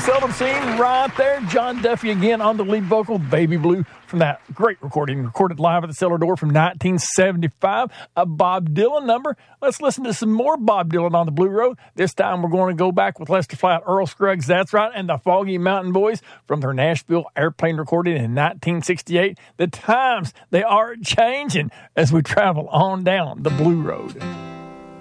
seldom seen right there. John Duffy again on the lead vocal, Baby Blue, from that great recording, recorded live at the Cellar Door from 1975, a Bob Dylan number. Let's listen to some more Bob Dylan on the Blue Road. This time we're going to go back with Lester Flatt, Earl Scruggs, that's right, and the Foggy Mountain Boys from their Nashville airplane recording in 1968. The times, they are changing as we travel on down the Blue Road.